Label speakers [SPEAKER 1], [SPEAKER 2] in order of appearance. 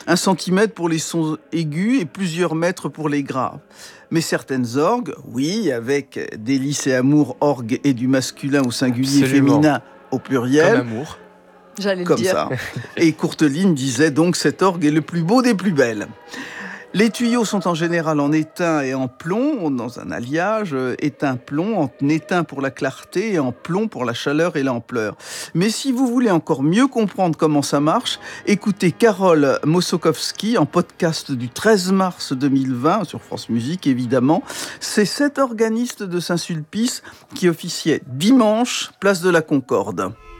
[SPEAKER 1] 1 centimètre pour les sons aigus et plusieurs mètres pour les graves. Mais certaines orgues, oui, avec délices et amour, orgue et du masculin au singulier,
[SPEAKER 2] Absolument.
[SPEAKER 1] féminin au
[SPEAKER 2] Comme
[SPEAKER 1] pluriel,
[SPEAKER 2] amour.
[SPEAKER 3] J'allais le
[SPEAKER 1] comme
[SPEAKER 3] dire.
[SPEAKER 1] ça. Et Courteline disait donc cet orgue est le plus beau des plus belles. Les tuyaux sont en général en étain et en plomb, dans un alliage étain-plomb, en étain pour la clarté et en plomb pour la chaleur et l'ampleur. Mais si vous voulez encore mieux comprendre comment ça marche, écoutez Carole Mossokowski en podcast du 13 mars 2020 sur France Musique évidemment. C'est cet organiste de Saint-Sulpice qui officiait dimanche, place de la Concorde.